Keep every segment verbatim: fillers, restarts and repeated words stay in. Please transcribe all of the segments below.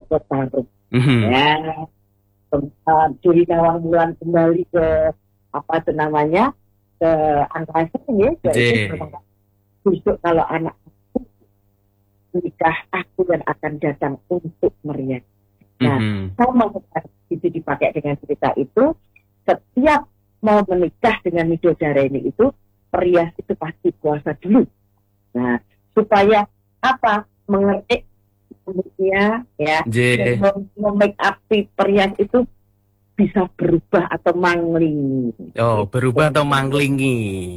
buat taruh. Mhm. Ya, uh, Juli Nawang Bulan kembali ke apa itu namanya ke angkasa ya, J. itu besok kalau anak nikah aku yang akan datang untuk meriah. Nah, Mhm. sama itu dipakai dengan cerita itu, setiap mau menikah dengan Midodareni itu, perias itu pasti puasa dulu. Nah, supaya apa? Mengerti umurnya ya, J. mem-make up perias itu bisa berubah atau mangling. Oh, berubah atau manglingi.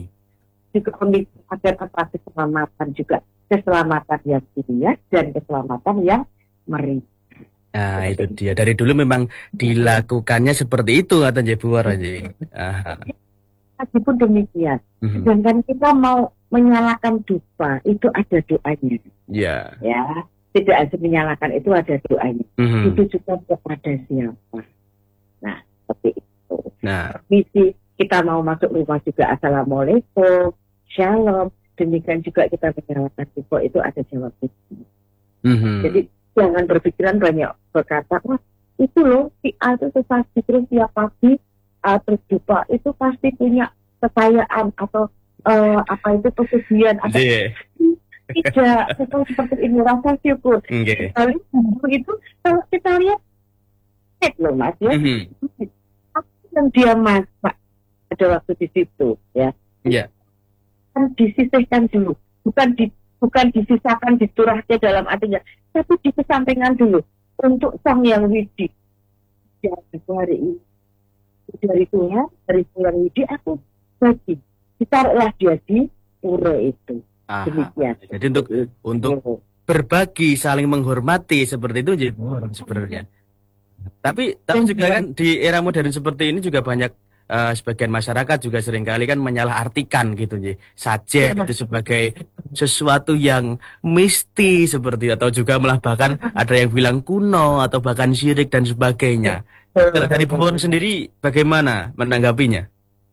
Juga pemikiran agar apa keselamatan juga, keselamatan yang dunia dan keselamatan yang meri. Nah, itu dia. Dari dulu memang dilakukannya seperti itu, kata Jebuar aja. Aha. Meskipun demikian, Mhm. sedangkan kita mau menyalakan dupa, itu ada doanya. Ya. Ya, tidak hanya menyalakan, itu ada doanya. Mhm. Itu juga kepada siapa. Nah, seperti itu. Nah, Misi kita mau masuk rumah juga, assalamualaikum, shalom. Demikian juga kita menyalakan dupa, itu ada jawabnya. mhm. Jadi jangan berpikiran banyak berkata, wah itu loh si A itu sesaji terus tiap pagi uh, terus dupa itu pasti punya kekayaan atau uh, apa itu pesugihan atau J. tidak sesuatu seperti ini, rasa syukur. Oke. Kali begitu kalau kita lihat cek loh mas ya, Mhm. apa yang dia masak pada waktu di situ ya, Ya. kan disisihkan dulu, bukan di bukan disisakan diturahkan dalam artinya, tapi dikesampingkan dulu untuk sang yang widi. Ya, hari ini dari Tuhan, dari Tuhan widi aku bagi, ditaruhlah dia di pura itu. Aha. Demikian. Jadi untuk untuk berbagi, saling menghormati seperti itu Jebuar sebenarnya. Tapi tapi juga kan di era modern seperti ini juga banyak uh, sebagian masyarakat juga seringkali kan menyalahartikan gitu Ji. Sajen itu sebagai sesuatu yang misti seperti itu, atau juga malah bahkan ada yang bilang kuno atau bahkan syirik dan sebagainya. Kalau dari Buwor sendiri bagaimana menanggapinya?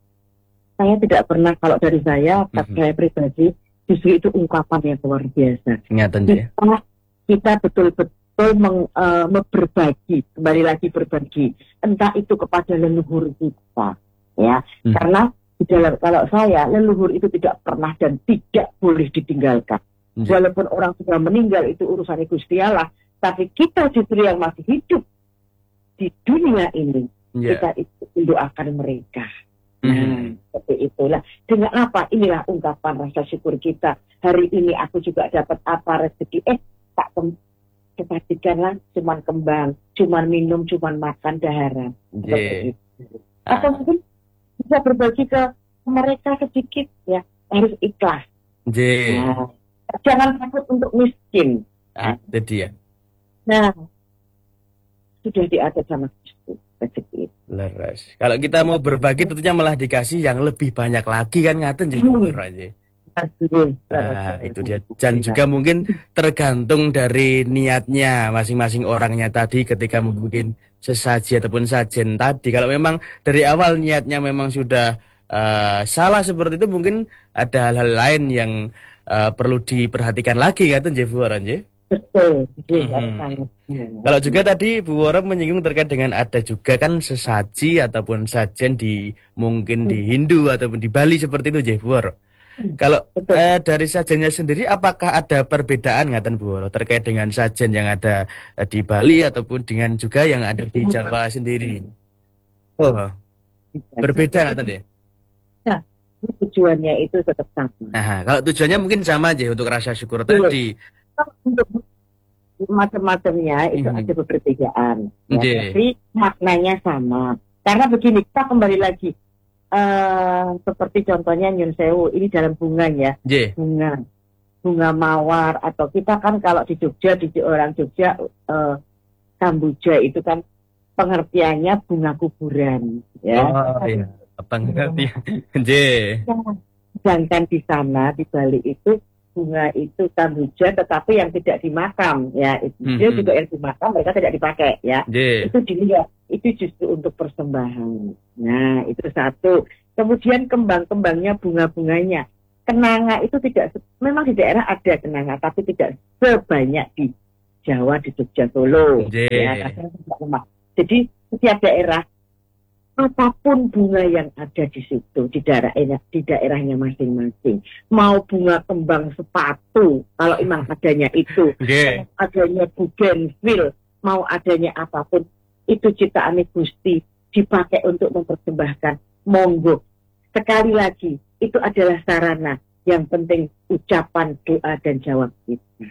Saya tidak pernah, kalau dari saya, mm-hmm. saya pribadi, justru itu ungkapan yang luar biasa. Ingatan ya. Kita, kita betul-betul meng, uh, berbagi, kembali lagi berbagi, entah itu kepada leluhur kita, ya. Hmm. Karena di dalam, kalau saya, leluhur itu tidak pernah dan tidak boleh ditinggalkan. Hmm. Walaupun orang sudah meninggal, itu urusan Gusti Allah, tapi kita justru yang masih hidup di dunia ini, yeah. kita itu mendoakan mereka. Nah, mm-hmm. seperti itulah. Dengan apa? Inilah ungkapan rasa syukur kita. Hari ini aku juga dapat apa rezeki. Eh, tak kepastikanlah cuman kembang, cuman minum, cuman makan daharan. Seperti itu. Atau mungkin bisa berbagi ke mereka sedikit ya. Harus ikhlas. Nah, jangan takut untuk miskin. Ah, itu dia. Nah, sudah diatur sama Kristus rezeki. Leres. Kalau kita mau berbagi tentunya malah dikasih yang lebih banyak lagi kan ngaten jadi aja. Nah, itu dia. Dan juga mungkin tergantung dari niatnya masing-masing orangnya tadi ketika mungkin sesaji ataupun sajen tadi. Kalau memang dari awal niatnya memang sudah uh, salah seperti itu, mungkin ada hal-hal lain yang uh, perlu diperhatikan lagi ngaten nggih Bu Woro nggih. Betul. Hmm. Kalau juga tadi Bu Woro menyinggung terkait dengan ada juga kan sesaji ataupun sajen di mungkin di Hindu ataupun di Bali seperti itu Bu Woro. Kalau eh, dari sajennya sendiri apakah ada perbedaan ngaten Bu Woro terkait dengan sajen yang ada eh, di Bali ataupun dengan juga yang ada di Jawa sendiri? Oh, berbeda ngaten deh. Nah, tujuannya itu tetap sama. Nah, kalau tujuannya mungkin sama aja untuk rasa syukur tadi. Untuk macam-macamnya itu mm-hmm. ada perbedaan, ya. Yeah. Tapi maknanya sama. Karena begini, kita kembali lagi uh, seperti contohnya Nyun Sewu ini dalam bunga ya, yeah. bunga, bunga mawar atau kita kan kalau di Jogja di orang Jogja uh, Kamboja itu kan pengertiannya bunga kuburan, ya. Oh iya, pengertian. Yeah. Sedangkan di sana di Bali itu bunga itu kamboja tetapi yang tidak dimakam ya itu mm-hmm. dia juga yang dimakam mereka tidak dipakai ya yeah. itu dilihat itu justru untuk persembahan. Nah itu satu. Kemudian kembang-kembangnya bunga-bunganya kenanga itu tidak memang di daerah ada kenanga tapi tidak sebanyak di Jawa di Jogja Solo. Nggih. Ya, jadi setiap daerah apapun bunga yang ada di situ di daerah di daerahnya masing-masing, mau bunga kembang sepatu kalau memang adanya itu, yeah. mau adanya bougainville, mau adanya apapun itu ciptaan Gusti dipakai untuk mempersembahkan, monggo. Sekali lagi itu adalah sarana, yang penting ucapan doa dan jawab kita.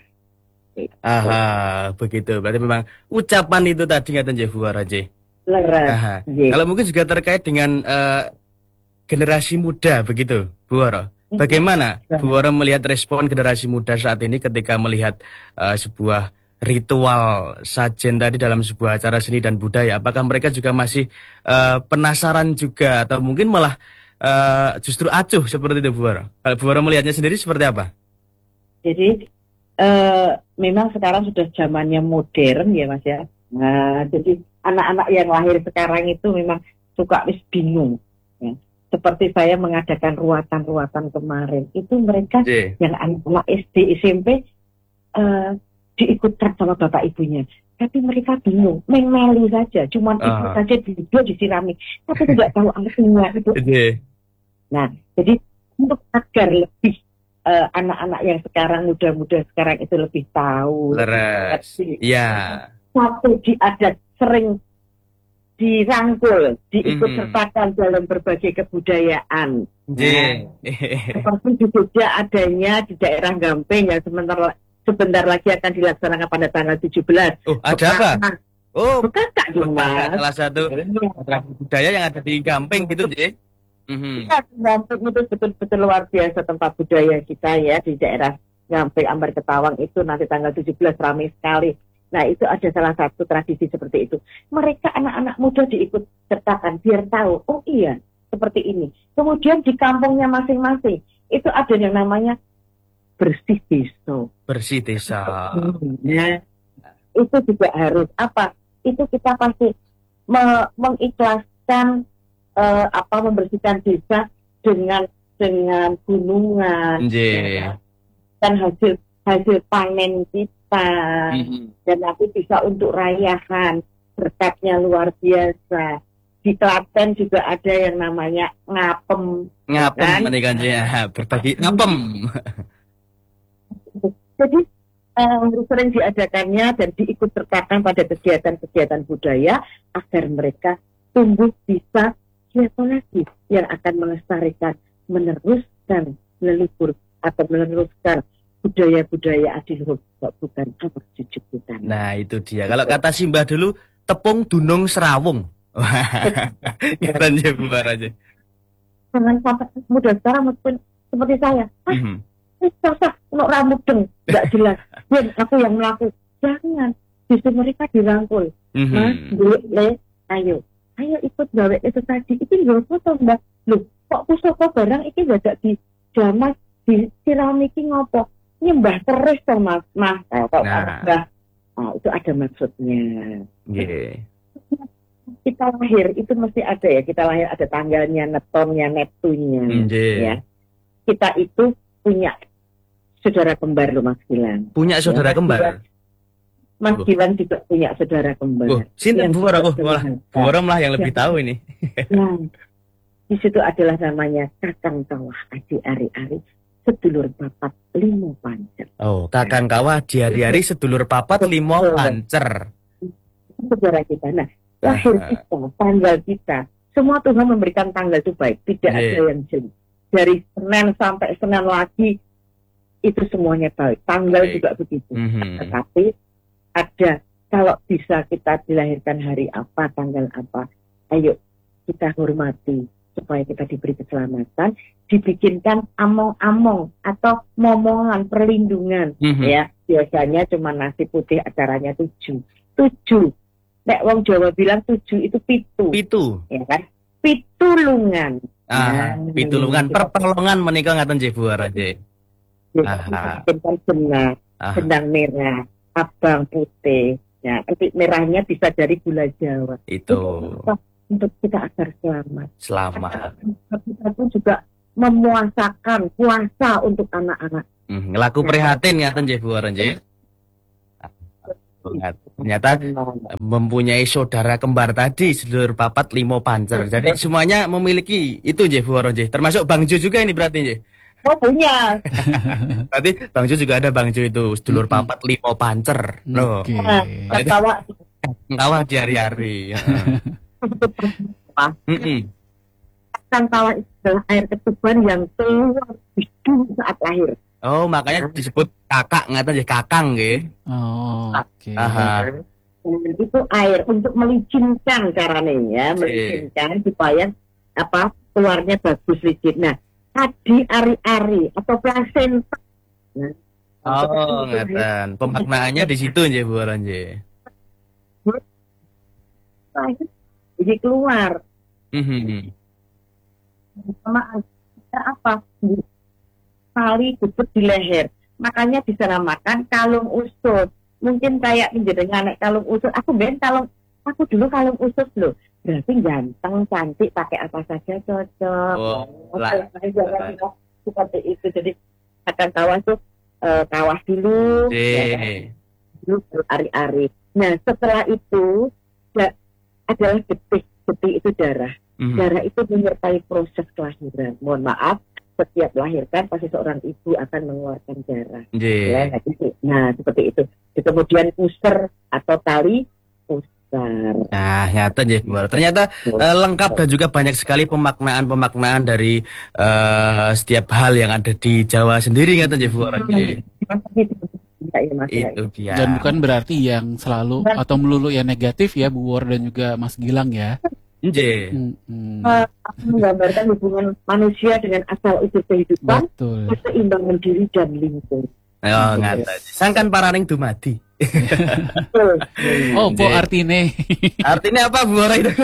Aha, begitu. Berarti memang ucapan itu tadi ngaten nggih Bu Wara. Aha. Kalau mungkin juga terkait dengan uh, generasi muda begitu, Bu Wara. Bagaimana Bu Wara melihat respon generasi muda saat ini ketika melihat uh, sebuah ritual sajen tadi dalam sebuah acara seni dan budaya? Apakah mereka juga masih uh, penasaran juga atau mungkin malah uh, justru acuh seperti itu Bu Wara? Kalau Bu Wara melihatnya sendiri seperti apa? Jadi uh, memang sekarang sudah zamannya modern ya Mas ya. Nah, jadi anak-anak yang lahir sekarang itu memang suka wis bingung ya. Seperti saya mengadakan ruatan-ruatan kemarin itu mereka yeah. yang anak-anak S D S M P uh, diikutkan sama bapak ibunya, tapi mereka bingung, main melu saja, cuman uh. ikut saja duduk disirami, tapi tidak tahu artinya itu. Yeah. Nah, jadi untuk agar lebih uh, anak-anak yang sekarang muda-muda sekarang itu lebih tahu, leres, ya. Satu diadat sering dirangkul, diikut sertakan mm-hmm. dalam berbagai kebudayaan. Yeah. Nah, seperti di Jogja adanya di daerah Gampeng yang sebentar sebentar lagi akan dilaksanakan pada tanggal tujuh belas. Oh, ada apa? Oh, bukan Kak Mas. Salah satu budaya yang ada di Gampeng gitu, Ji. Mm-hmm. Ya, Gampeng itu betul-betul luar biasa tempat budaya kita ya di daerah Gampeng Ambar Ketawang itu nanti tanggal tujuh belas ramai sekali. Nah, itu ada salah satu tradisi seperti itu. Mereka anak-anak muda diikut sertakan biar tahu, oh iya, seperti ini. Kemudian di kampungnya masing-masing, itu ada yang namanya bersih desa. Bersih desa. Nah, itu juga harus apa? Itu kita pasti me- mengikhlaskan uh, apa membersihkan desa dengan dengan gunungan. Yeah. Dan hasil hasil panen kita. Mm-hmm. Dan nanti bisa untuk rayahan, berkatnya luar biasa. Di Klaten juga ada yang namanya ngapem. Ngapem, kan? Ya, berbagi ngapem. Jadi um, sering diadakannya dan diikut sertakan pada kegiatan-kegiatan budaya agar mereka tumbuh bisa siapa lagi yang akan melestarikan, meneruskan leluhur atau meneruskan budaya-budaya adiluhur, bukan apa cucu kita. Nah itu dia. Kalau kata Simbah dulu, tepung dunung serawung. Keren ya Bu aja. Jangan sampai muda sekarang meskipun seperti saya. Ah, mm-hmm. ini susah, untuk rambut deng, nggak jelas. Dan aku yang melakukan. Jangan, justru mereka dirangkul. Mm-hmm. Mas, dulu, le, ayo, ayo ikut gawe itu tadi. Itu nggak foto mbak. Loh, kok pusaka barang ini nggak ada di jamas di siramiki ngopo. Nyembah terus toh mas, mas, kok nah. Mbah. Nah, itu ada maksudnya. Yeah. Kita lahir itu mesti ada ya, kita lahir ada tanggalnya, netonnya, neptunya. Yeah. Ya. Kita itu punya saudara kembar loh Mas Gilang. Punya saudara ya, kembar. Mas Gilang juga punya saudara kembar. Oh, sini Bu Wara, oh, malah Bu Wara malah yang lebih ya. Tahu ini. Nah, di situ adalah namanya Kakang Kawah Adi Ari-Ari. Sedulur papat limo pancer. Oh, Kakang Kawah di hari-hari sedulur papat limo pancer. Saudara kita. Nah, lahir kita, tanggal kita, semua Tuhan memberikan tanggal itu baik, tidak yeah. ada yang jelek. Dari Senin sampai Senin lagi itu semuanya baik. Tanggal okay. juga begitu. Mm-hmm. Tetapi ada kalau bisa kita dilahirkan hari apa, tanggal apa, ayo kita hormati supaya kita diberi keselamatan, dibikinkan among-among atau momongan perlindungan, mm-hmm. ya biasanya cuma nasi putih acaranya tujuh, tujuh. Nek wong Jawa bilang tujuh itu pitu, pitu, ya kan? Pitulungan. Ah, nah, pitulungan pertolongan menikah ngaten nggih Bu Wara nggih. Ah, benang, benang merah, abang putih. Ya, nanti merahnya bisa dari gula Jawa. Itu. Itu untuk kita agar selamat. Selamat. Kita pun juga memuasakan puasa untuk anak-anak. Hmm, ngelaku prihatin ngaten nggih Bu Wara nggih. Ternyata mempunyai saudara kembar tadi, sedulur papat limo pancer. Jadi semuanya memiliki itu nggih Bu Woro nggih. Termasuk Bang Jo juga ini berarti nggih. Oh punya. Berarti Bang Jo juga ada Bang Jo itu, sedulur papat limo pancer. Loh. Oke. Nah, ketawa Kawah di hari-hari. Heeh. kan tawa itu adalah air ketuban yang keluar bidu saat lahir. Oh, makanya disebut kakak, ngaten nggih kakang nggih. Oh, oke. Aha. Dan itu air untuk melicinkan caranya ya, melicinkan supaya apa keluarnya bagus licin. Nah, tadi ari-ari atau plasenta. Nah, Oh, ngaten. Pemaknaannya di situ nggih Bu Woro nggih. jadi keluar Mhm. sama ada apa tali tutut di leher, makanya dinamakan kalung usut. Mungkin kayak menjadinya anak kalung usut, aku ben kalung aku dulu kalung usut loh, berarti ganteng cantik pakai apa saja cocok. Oh, lah. Seperti itu. Jadi akan tawas tuh eh, tawas dulu ya kan? Nggih. Dulu baru ari-ari. Nah setelah itu ya, adalah detik, detik itu darah. Mhm. Darah itu menyertai proses kelahiran. Mohon maaf, setiap melahirkan pasti seorang ibu akan mengeluarkan darah. Nggih. Ya, nah, gitu. Nah, seperti itu. Kemudian user atau tali usar. Nah, nyata nggih Bu Woro. Ternyata eh, lengkap dan juga banyak sekali pemaknaan-pemaknaan dari eh, setiap hal yang ada di Jawa sendiri ngaten nggih Bu Woro nggih. Ya, Mas, ya. Itu dia. Dan bukan berarti yang selalu atau melulu yang negatif ya Bu Woro dan juga Mas Gilang ya. Nggih. Mm-mm. Eh, aku menggambarkan hubungan manusia dengan asal usul kehidupan, Betul. keseimbangan diri dan lingkungan. Oh, ngaten. Sangkan paraning dumadi. Oh, po Nggih. artine. Artinya apa Bu Woro itu?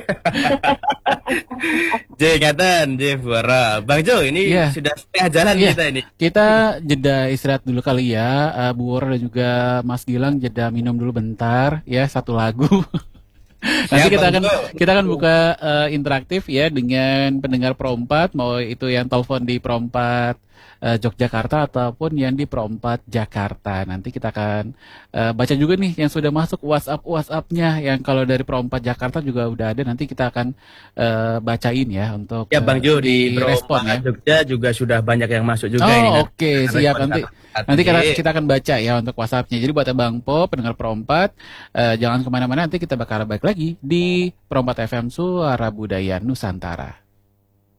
Nggih, ngaten nggih Bu Woro. Bang Jo, ini Iya. sudah setengah jalan Iya. kita ini. Kita jeda istirahat dulu kali ya, eh, Bu Woro dan juga Mas Gilang jeda minum dulu bentar ya, satu lagu. Nanti Siap, kita Bang akan Jo. kita akan buka eh, interaktif ya dengan pendengar Pro empat, mau itu yang telepon di Pro empat eh, Yogyakarta ataupun yang di Pro empat Jakarta. Nanti kita akan eh, baca juga nih yang sudah masuk WhatsApp WhatsApp-nya, yang kalau dari Pro empat Jakarta juga udah ada. Nanti kita akan eh, bacain ya untuk Ya Bang eh, Jo di direspon ya. Jogja juga sudah banyak yang masuk juga ini. Oh oke, siap. Nanti nanti kita, Nggih. kita akan baca ya untuk WhatsApp-nya. Jadi buat Bang Po, pendengar Pro empat, eh, jangan kemana-mana, nanti kita bakal balik lagi di Pro empat F M Suara Budaya Nusantara.